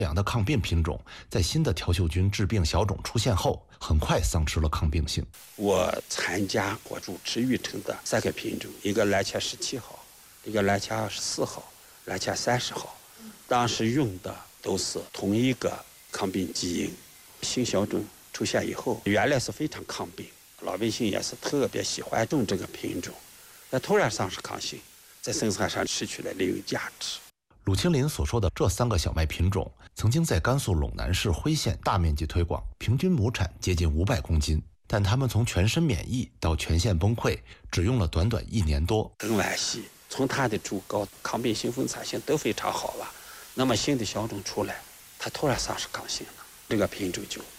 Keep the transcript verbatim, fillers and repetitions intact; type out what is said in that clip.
养的抗病品种在新的条锈菌致病小种出现后，很快丧失了抗病性。 我参加过主持育成的三个品种，一个蓝茄十七号，一个蓝茄二十四号，蓝茄三十号，当时用的都是同一个抗病基因。新小种出现以后，原来是非常抗病，老百姓也是特别喜欢种这个品种，那突然丧失抗性，在生产上失去了利用价值。 鲁青林所说的这三个小麦品种，曾经在甘肃陇南市辉县大面积推广，平均亩产接近五百公斤。但他们从全身免疫到全线崩溃，只用了短短一年多。 很惋惜，从它的株高、抗病性、分产性都非常好了，那么新的小种出来，它突然丧失抗性了，这个品种就